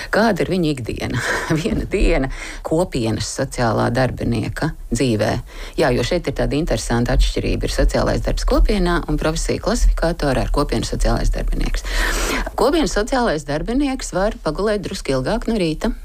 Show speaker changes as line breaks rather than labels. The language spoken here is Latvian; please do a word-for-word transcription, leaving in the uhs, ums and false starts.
Kāda ir viņa ikdiena? Viena diena kopienas sociālā darbinieka dzīvē. Jā, jo šeit ir tāda interesanta atšķirība. Ir sociālais darbs kopienā un profesija klasifikātora ar kopienas sociālais darbinieks. Kopienas sociālais darbinieks var pagulēt drusku ilgāk no rīta.